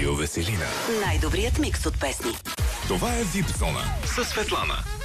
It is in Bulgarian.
Радио Веселина. Най-добрият микс от песни. Това е VIP Зона със Светлана.